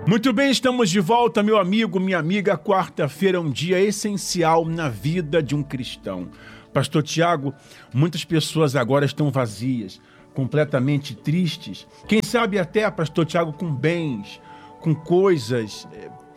Muito bem, estamos de volta, meu amigo, minha amiga. Quarta-feira é um dia essencial na vida de um cristão. Pastor Tiago, muitas pessoas agora estão vazias, completamente tristes. Quem sabe até, Pastor Tiago, com bens, com coisas,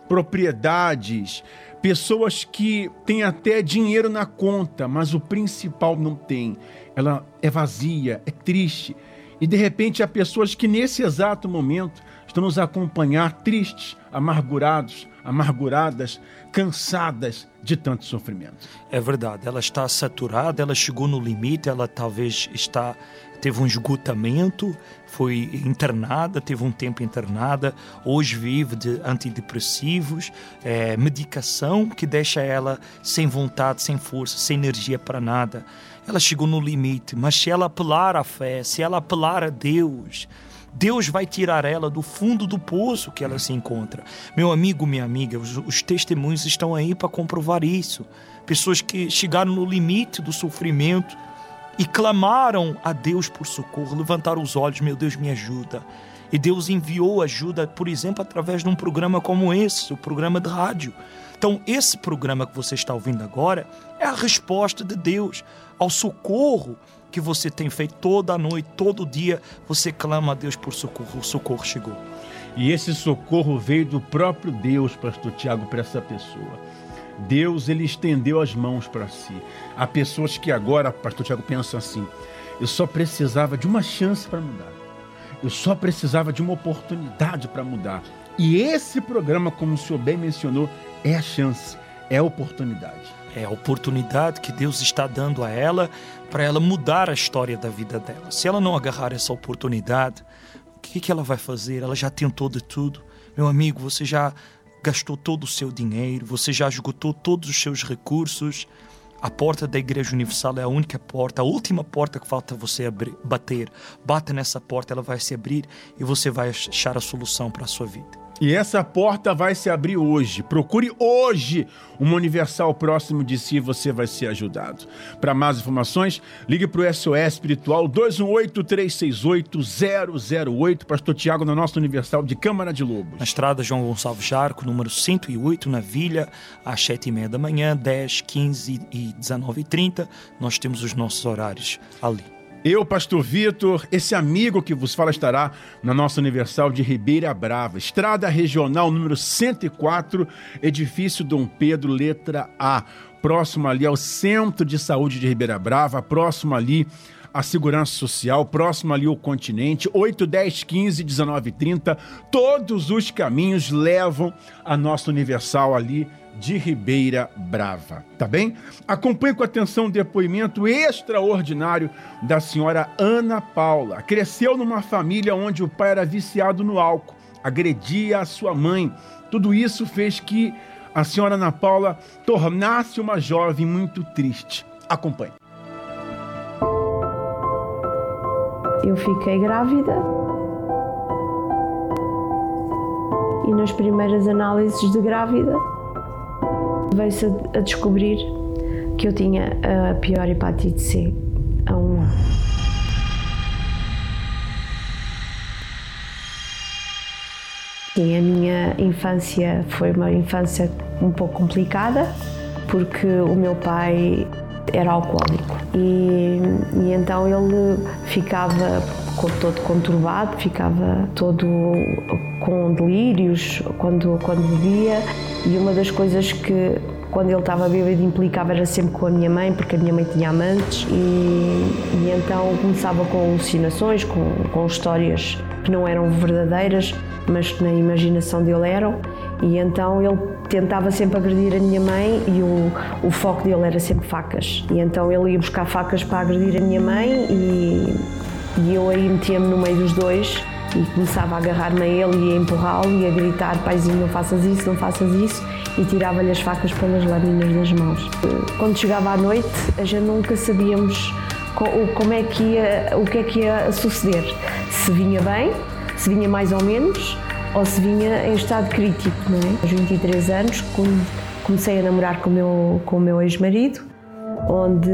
propriedades, pessoas que têm até dinheiro na conta, mas o principal não tem. Ela é vazia, é triste. E de repente há pessoas que nesse exato momento estão nos acompanhar tristes, amargurados, amarguradas, cansadas de tanto sofrimento. É verdade, ela está saturada, ela chegou no limite, ela talvez teve um esgotamento, foi internada, teve um tempo internada, hoje vive de antidepressivos, medicação que deixa ela sem vontade, sem força, sem energia para nada. Ela chegou no limite, mas se ela apelar à fé, se ela apelar a Deus, Deus vai tirar ela do fundo do poço que ela se encontra. Meu amigo, minha amiga, os testemunhos estão aí para comprovar isso. Pessoas que chegaram no limite do sofrimento e clamaram a Deus por socorro, levantaram os olhos, meu Deus, me ajuda. E Deus enviou ajuda, por exemplo, através de um programa como esse, o programa de rádio. Então, esse programa que você está ouvindo agora é a resposta de Deus ao socorro que você tem feito toda a noite, todo dia. Você clama a Deus por socorro, o socorro chegou. E esse socorro veio do próprio Deus, Pastor Tiago, para essa pessoa. Deus, ele estendeu as mãos para si. Há pessoas que agora, Pastor Tiago, pensam assim: eu só precisava de uma chance para mudar. Eu só precisava de uma oportunidade para mudar. E esse programa, como o senhor bem mencionou, é a chance, é a oportunidade. É a oportunidade que Deus está dando a ela para ela mudar a história da vida dela. Se ela não agarrar essa oportunidade, o que ela vai fazer? Ela já tentou de tudo. Meu amigo, você já gastou todo o seu dinheiro, você já esgotou todos os seus recursos. A porta da Igreja Universal é a única porta, a última porta que falta você bater. Bata nessa porta, ela vai se abrir e você vai achar a solução para a sua vida. E essa porta vai se abrir hoje. Procure hoje uma Universal próximo de si e você vai ser ajudado. Para mais informações, ligue para o SOS Espiritual 218-368-008. Pastor Tiago, na nossa Universal de Câmara de Lobos. Na estrada João Gonçalves Jarco, número 108, na Vilha, às 7h30 da manhã, 10, 15 e 19h30. Nós temos os nossos horários ali. Eu, Pastor Vitor, esse amigo que vos fala estará na nossa Universal de Ribeira Brava, Estrada Regional número 104, Edifício Dom Pedro, letra A, próximo ali ao Centro de Saúde de Ribeira Brava, próximo ali à Segurança Social, próximo ali ao Continente, 8, 10, 15, 19 e 30, todos os caminhos levam à nossa Universal ali de Ribeira Brava, tá bem? Acompanhe com atenção o depoimento extraordinário da senhora Ana Paula. Cresceu numa família onde o pai era viciado no álcool, agredia a sua mãe. Tudo isso fez que a senhora Ana Paula tornasse uma jovem muito triste. Acompanhe. Eu fiquei grávida e nas primeiras análises de grávida veio-se a descobrir que eu tinha a pior hepatite C há um ano. Sim, a minha infância foi uma infância um pouco complicada, porque o meu pai era alcoólico e então ele ficava todo conturbado, ficava todo com delírios quando bebia, e uma das coisas que quando ele estava bêbado implicava era sempre com a minha mãe, porque a minha mãe tinha amantes, e então começava com alucinações, com histórias que não eram verdadeiras, mas que na imaginação dele eram, e então ele tentava sempre agredir a minha mãe e o foco dele era sempre facas, e então ele ia buscar facas para agredir a minha mãe e eu aí metia-me no meio dos dois e começava a agarrar-me a ele e a empurrá-lo e a gritar: paizinho, não faças isso, e tirava-lhe as facas pelas lâminas das mãos. Quando chegava à noite, a gente nunca sabíamos como é que o que é que ia suceder, se vinha bem, se vinha mais ou menos, ou se vinha em estado crítico, não é? Aos 23 anos, comecei a namorar com o meu ex-marido, onde,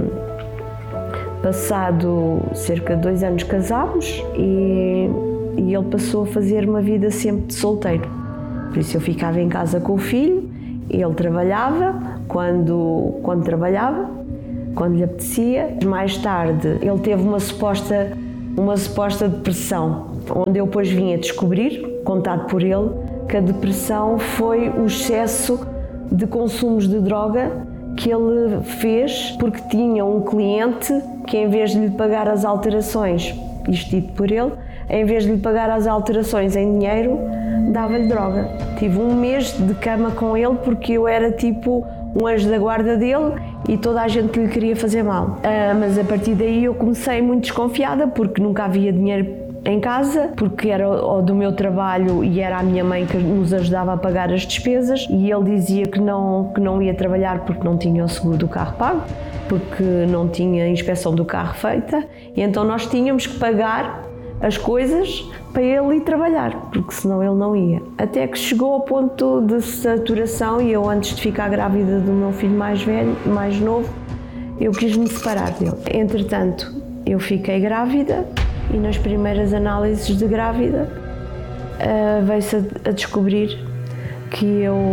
passado cerca de 2 anos, casámos e ele passou a fazer uma vida sempre de solteiro. Por isso eu ficava em casa com o filho, ele trabalhava quando trabalhava, quando lhe apetecia. Mais tarde ele teve uma suposta depressão, onde eu depois vim a descobrir, contado por ele, que a depressão foi o excesso de consumos de droga que ele fez porque tinha um cliente que, em vez de lhe pagar as alterações, isto dito por ele, em vez de lhe pagar as alterações em dinheiro, dava-lhe droga. Tive um mês de cama com ele porque eu era tipo um anjo da guarda dele e toda a gente lhe queria fazer mal. Mas a partir daí eu comecei muito desconfiada porque nunca havia dinheiro em casa, porque era o do meu trabalho e era a minha mãe que nos ajudava a pagar as despesas, e ele dizia que não ia trabalhar porque não tinha o seguro do carro pago, porque não tinha a inspeção do carro feita, e então nós tínhamos que pagar as coisas para ele ir trabalhar, porque senão ele não ia. Até que chegou ao ponto de saturação e eu, antes de ficar grávida do meu filho mais novo, eu quis me separar dele. Entretanto, eu fiquei grávida e nas primeiras análises de grávida veio-se a descobrir que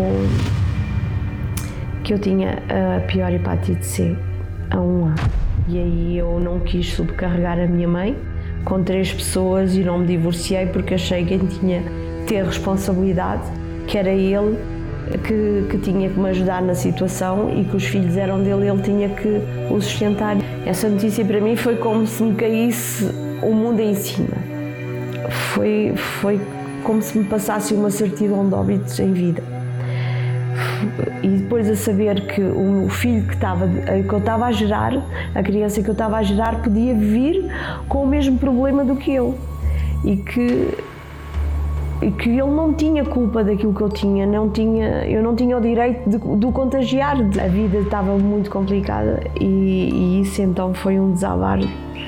eu tinha a pior hepatite C, a 1A. E aí eu não quis subcarregar a minha mãe com 3 pessoas e não me divorciei porque achei que quem tinha que ter responsabilidade, que era ele, que tinha que me ajudar na situação e que os filhos eram dele, ele tinha que o sustentar. Essa notícia para mim foi como se me caísse o mundo em cima. Foi como se me passasse uma certidão de óbitos em vida. E depois a saber que o filho que eu estava a gerar, a criança que eu estava a gerar, podia vir com o mesmo problema do que eu. E que ele não tinha culpa daquilo que eu tinha, eu não tinha o direito de o contagiar. A vida estava muito complicada e isso então foi um desabar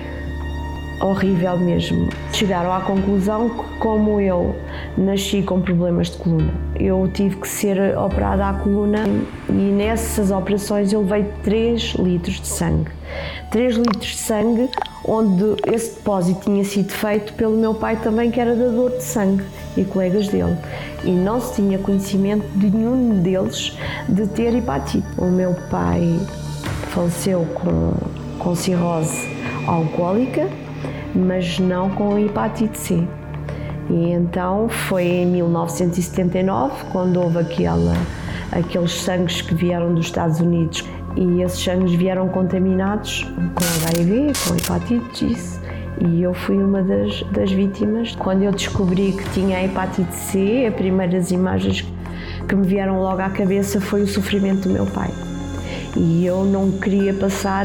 horrível mesmo. Chegaram à conclusão que, como eu nasci com problemas de coluna, eu tive que ser operada à coluna e nessas operações eu levei 3 litros de sangue. 3 litros de sangue, onde esse depósito tinha sido feito pelo meu pai também, que era dador de sangue, e colegas dele. E não se tinha conhecimento de nenhum deles de ter hepatite. O meu pai faleceu com cirrose alcoólica, mas não com hepatite C. E então foi em 1979, quando houve aqueles sangues que vieram dos Estados Unidos, e esses sangues vieram contaminados com HIV, com hepatites, e eu fui uma das vítimas. Quando eu descobri que tinha a hepatite C, as primeiras imagens que me vieram logo à cabeça foi o sofrimento do meu pai. E eu não queria passar,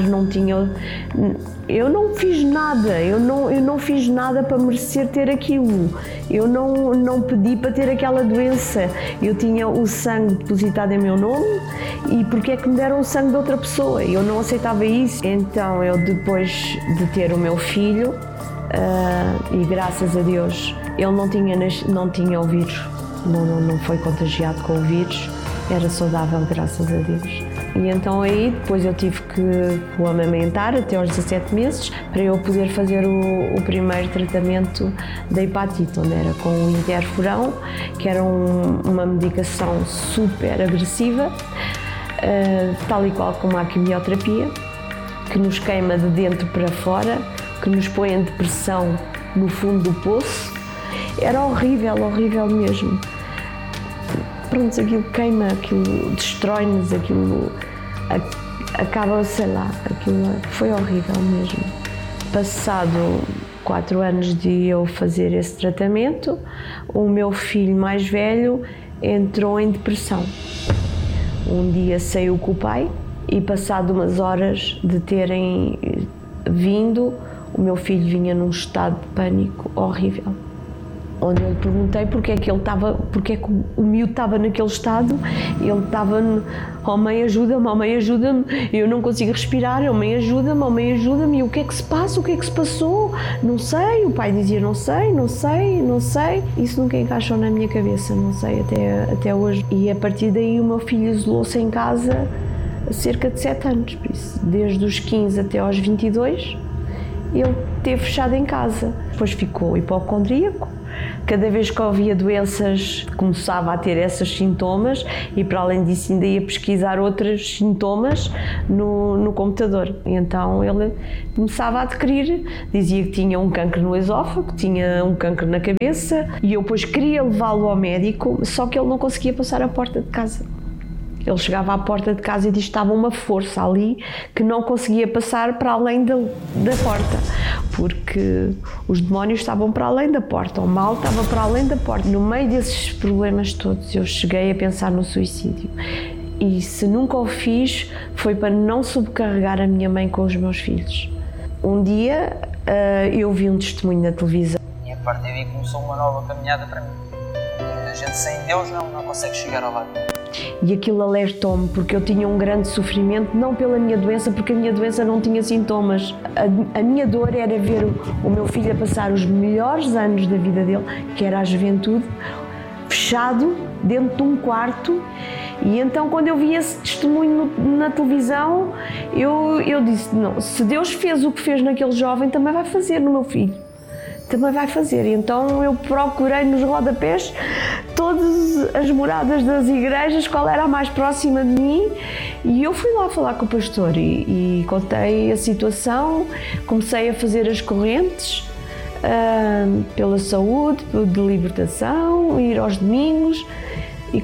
eu não fiz nada, eu não fiz nada para merecer ter aquilo. Eu não pedi para ter aquela doença. Eu tinha o sangue depositado em meu nome e porque é que me deram o sangue de outra pessoa? Eu não aceitava isso. Então eu, depois de ter o meu filho, e graças a Deus, ele não tinha o vírus, não foi contagiado com o vírus, era saudável, graças a Deus. E então aí depois eu tive que o amamentar até aos 17 meses para eu poder fazer o primeiro tratamento da hepatite, onde era com o interferão, que era uma medicação super agressiva, tal e qual como a quimioterapia, que nos queima de dentro para fora, que nos põe em depressão no fundo do poço. Era horrível, horrível mesmo. Pronto, aquilo queima, aquilo destrói-nos, aquilo acaba, sei lá, aquilo foi horrível mesmo. Passado 4 anos de eu fazer esse tratamento, o meu filho mais velho entrou em depressão. Um dia saiu com o pai e, passado umas horas de terem vindo, o meu filho vinha num estado de pânico horrível. Onde eu lhe perguntei porque é que o miúdo estava naquele estado. Ele estava, oh mãe, ajuda-me, eu não consigo respirar, oh mãe, ajuda-me, e o que é que se passa, o que é que se passou? Não sei, o pai dizia não sei, isso nunca encaixou na minha cabeça, não sei, até hoje. E a partir daí o meu filho isolou-se em casa há cerca de 7 anos, por isso, desde os 15 até aos 22, ele esteve fechado em casa. Depois ficou hipocondríaco, Cada vez que havia doenças, começava a ter esses sintomas e, para além disso, ainda ia pesquisar outros sintomas no computador. E então ele começava a adquirir, dizia que tinha um cancro no esófago, tinha um cancro na cabeça, e eu depois queria levá-lo ao médico, só que ele não conseguia passar a porta de casa. Ele chegava à porta de casa e disse que estava uma força ali que não conseguia passar para além da porta, porque os demónios estavam para além da porta, o mal estava para além da porta. No meio desses problemas todos, eu cheguei a pensar no suicídio. E se nunca o fiz, foi para não sobrecarregar a minha mãe com os meus filhos. Um dia eu vi um testemunho na televisão. E a partir daí começou uma nova caminhada para mim. A gente sem Deus não consegue chegar ao lado. E aquilo alertou-me, porque eu tinha um grande sofrimento, não pela minha doença, porque a minha doença não tinha sintomas. A minha dor era ver o meu filho a passar os melhores anos da vida dele, que era a juventude, fechado dentro de um quarto. E então, quando eu vi esse testemunho na televisão, eu disse, não, se Deus fez o que fez naquele jovem, também vai fazer no meu filho. Também vai fazer. Então eu procurei nos rodapés todas as moradas das igrejas, qual era a mais próxima de mim, e eu fui lá falar com o pastor e contei a situação, comecei a fazer as correntes pela saúde, de libertação, ir aos domingos, e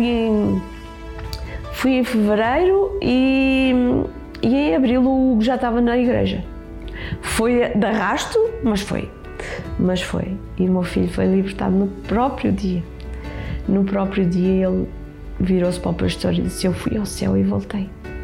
fui em fevereiro e em abril o Hugo já estava na igreja. Foi de arrasto, mas foi. E o meu filho foi libertado no próprio dia. No próprio dia ele virou-se para o pastor e disse, eu fui ao céu e voltei.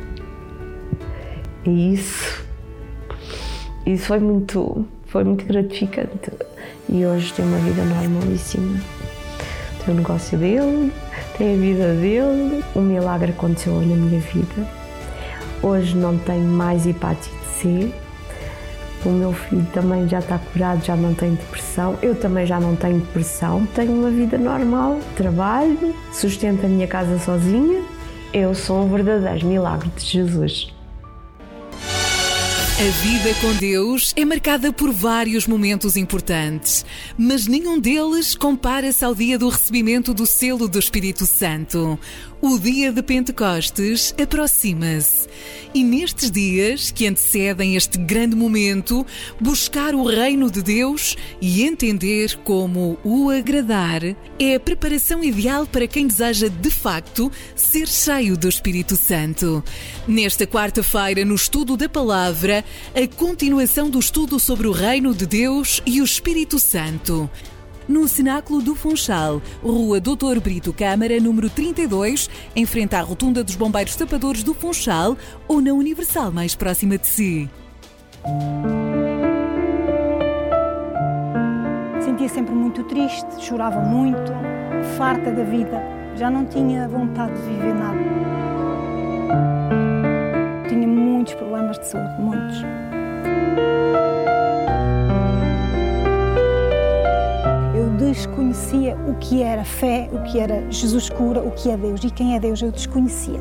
E isso foi muito gratificante. E hoje tem uma vida normalíssima. Tem o negócio dele, tem a vida dele. Um milagre aconteceu na minha vida. Hoje não tenho mais hepatite C. O meu filho também já está curado, já não tem depressão. Eu também já não tenho depressão. Tenho uma vida normal, trabalho, sustento a minha casa sozinha. Eu sou um verdadeiro milagre de Jesus. A vida com Deus é marcada por vários momentos importantes, mas nenhum deles compara-se ao dia do recebimento do selo do Espírito Santo. O dia de Pentecostes aproxima-se e nestes dias que antecedem este grande momento, buscar o reino de Deus e entender como o agradar é a preparação ideal para quem deseja de facto ser cheio do Espírito Santo. Nesta quarta-feira, no estudo da palavra, a continuação do estudo sobre o reino de Deus e o Espírito Santo. No Cenáculo do Funchal, Rua Dr. Brito Câmara, número 32, em frente à Rotunda dos Bombeiros Tapadores do Funchal, ou na Universal mais próxima de si. Sentia sempre muito triste, chorava muito, farta da vida, já não tinha vontade de viver nada. Tinha muitos problemas de saúde, muitos. Eu desconhecia o que era fé, o que era Jesus cura, o que é Deus e quem é Deus, eu desconhecia.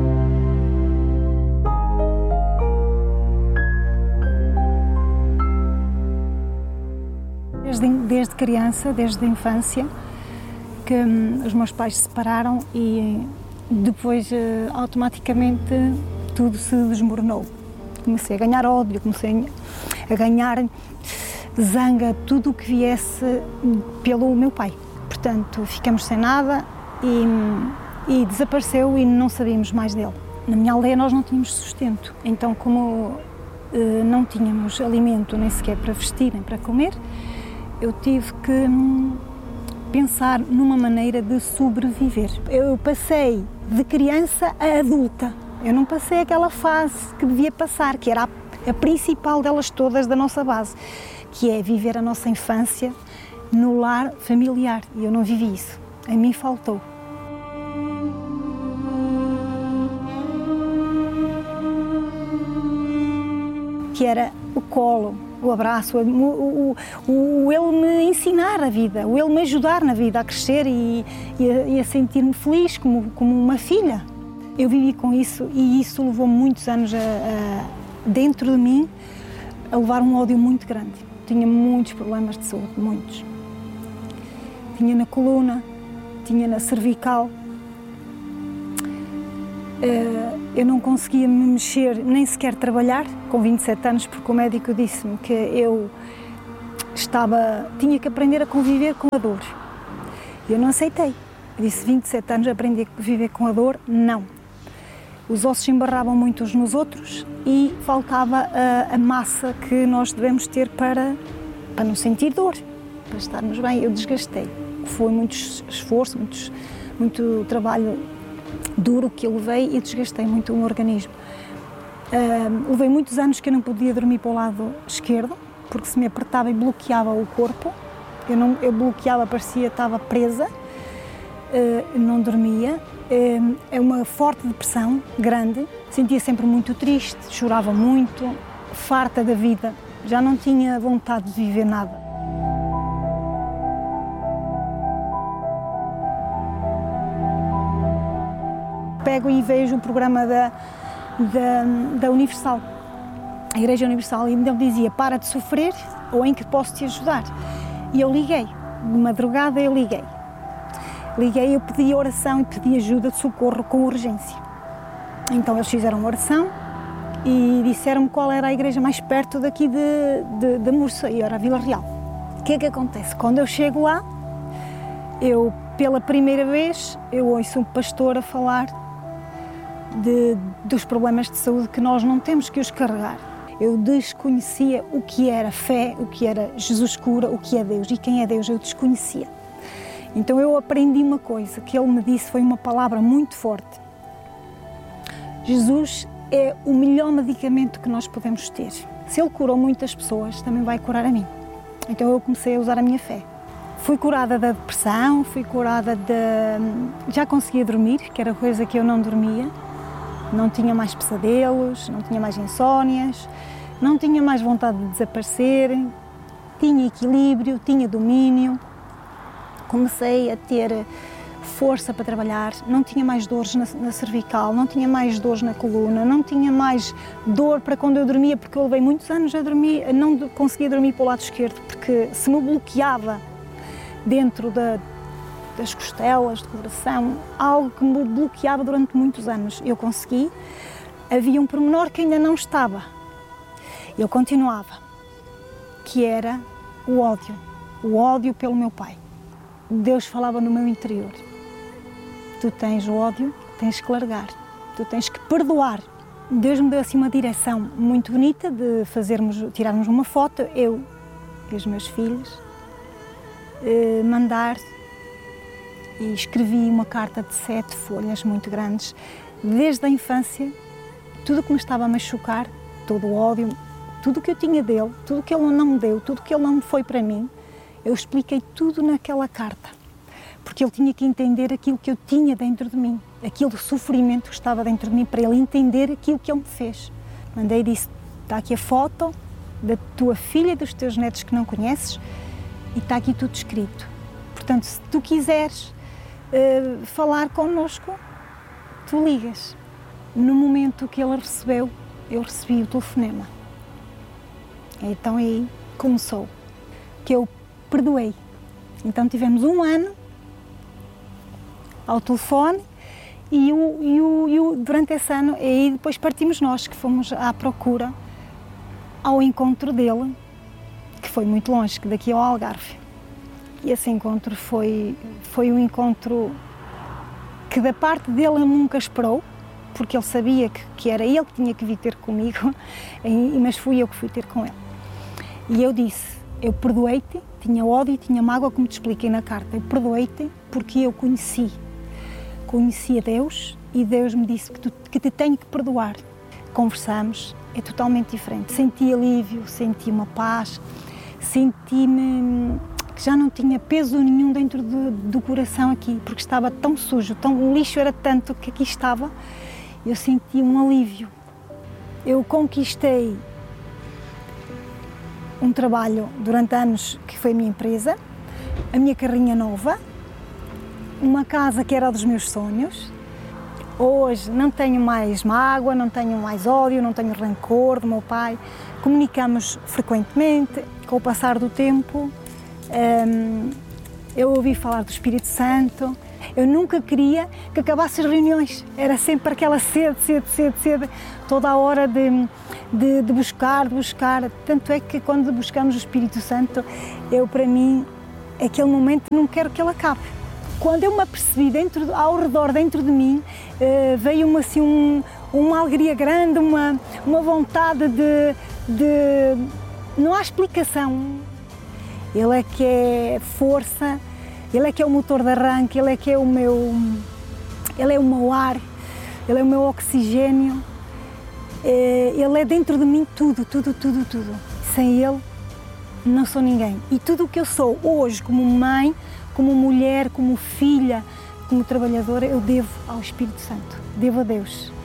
Desde criança, desde a infância, que os meus pais se separaram e depois automaticamente tudo se desmoronou. Comecei a ganhar ódio, comecei a ganhar zanga, tudo o que viesse pelo meu pai. Portanto, ficamos sem nada e desapareceu e não sabíamos mais dele. Na minha aldeia nós não tínhamos sustento, então como não tínhamos alimento nem sequer para vestir nem para comer, eu tive que pensar numa maneira de sobreviver. Eu passei de criança a adulta, eu não passei aquela fase que devia passar, que era a principal delas todas da nossa base, que é viver a nossa infância no lar familiar, e eu não vivi isso, a mim faltou. Que era o colo, o abraço, o ele me ensinar a vida, o ele me ajudar na vida a crescer e a sentir-me feliz como uma filha. Eu vivi com isso e isso levou muitos anos dentro de mim a levar um ódio muito grande. Tinha muitos problemas de saúde, muitos. tinha na coluna, tinha na cervical. Eu não conseguia me mexer, nem sequer trabalhar, com 27 anos, porque o médico disse-me que eu tinha que aprender a conviver com a dor. Eu não aceitei. Eu disse, 27 anos, aprender a viver com a dor? Não. Os ossos embarravam muito uns nos outros e faltava a massa que nós devemos ter para não sentir dor, para estarmos bem. Eu desgastei. Foi muito esforço, muito trabalho duro que eu levei e desgastei muito o meu organismo. Levei muitos anos que eu não podia dormir para o lado esquerdo, porque se me apertava e bloqueava o corpo. Eu bloqueava, parecia que estava presa, não dormia. É uma forte depressão, grande, sentia sempre muito triste, chorava muito, farta da vida, já não tinha vontade de viver nada. Pego e vejo o programa da Universal, a Igreja Universal, e ele dizia, para de sofrer ou em que posso te ajudar. E eu liguei, de madrugada eu liguei, eu pedi oração e pedi ajuda de socorro com urgência. Então eles fizeram uma oração e disseram-me qual era a igreja mais perto daqui de Mursa, e era a Vila Real. O que é que acontece? Quando eu chego lá, pela primeira vez, eu ouço um pastor a falar dos problemas de saúde que nós não temos que os carregar. Eu desconhecia o que era fé, o que era Jesus cura, o que é Deus e quem é Deus, eu desconhecia. Então eu aprendi uma coisa que ele me disse, foi uma palavra muito forte. Jesus é o melhor medicamento que nós podemos ter. Se ele curou muitas pessoas, também vai curar a mim. Então eu comecei a usar a minha fé. Fui curada da depressão, fui curada já conseguia dormir, que era coisa que eu não dormia. Não tinha mais pesadelos, não tinha mais insónias, não tinha mais vontade de desaparecer, tinha equilíbrio, tinha domínio. Comecei a ter força para trabalhar, não tinha mais dores na cervical, não tinha mais dores na coluna, não tinha mais dor para quando eu dormia, porque eu levei muitos anos a dormir, não conseguia dormir para o lado esquerdo, porque se me bloqueava dentro das costelas, do coração, algo que me bloqueava durante muitos anos. Eu consegui, havia um pormenor que ainda não estava. Eu continuava, que era o ódio pelo meu pai. Deus falava no meu interior. Tu tens o ódio, tens que largar, tu tens que perdoar. Deus me deu assim uma direção muito bonita de tirarmos uma foto, eu e os meus filhos, mandar. E escrevi uma carta de 7 folhas muito grandes, desde a infância, tudo o que me estava a machucar, todo o ódio, tudo o que eu tinha dele, tudo o que ele não me deu, tudo o que ele não me foi para mim, eu expliquei tudo naquela carta, porque ele tinha que entender aquilo que eu tinha dentro de mim, aquele sofrimento que estava dentro de mim, para ele entender aquilo que ele me fez. Mandei e disse, está aqui a foto da tua filha e dos teus netos que não conheces, e está aqui tudo escrito. Portanto, se tu quiseres falar connosco, tu ligas. No momento que ele recebeu, eu recebi o telefonema. Então aí começou, que eu perdoei. Então tivemos um ano ao telefone e durante esse ano, e depois partimos nós, que fomos à procura, ao encontro dele, que foi muito longe, daqui ao Algarve. E esse encontro foi um encontro que da parte dele ele nunca esperou, porque ele sabia que era ele que tinha que vir ter comigo, mas fui eu que fui ter com ele. E eu disse, eu perdoei-te, tinha ódio e tinha mágoa, como te expliquei na carta, eu perdoei-te porque eu conheci a Deus e Deus me disse que te tenho que perdoar. Conversamos, é totalmente diferente, senti alívio, senti uma paz, senti-me que já não tinha peso nenhum dentro do coração aqui, porque estava tão sujo, o lixo era tanto que aqui estava, eu senti um alívio. Eu conquistei um trabalho durante anos que foi a minha empresa, a minha carrinha nova, uma casa que era dos meus sonhos. Hoje não tenho mais mágoa, não tenho mais ódio, não tenho rancor do meu pai, comunicamos frequentemente. Com o passar do tempo, eu ouvi falar do Espírito Santo. Eu nunca queria que acabassem as reuniões. Era sempre aquela sede, toda a hora de buscar. Tanto é que quando buscamos o Espírito Santo, para mim, aquele momento não quero que ele acabe. Quando eu me apercebi ao redor dentro de mim, veio-me assim uma alegria grande, uma vontade de... Não há explicação. Ele é que é força, ele é que é o motor de arranque, ele é que é o meu... Ele é o meu ar, ele é o meu oxigênio. Ele é dentro de mim tudo. Sem ele, não sou ninguém. E tudo o que eu sou hoje, como mãe, como mulher, como filha, como trabalhadora, eu devo ao Espírito Santo, devo a Deus.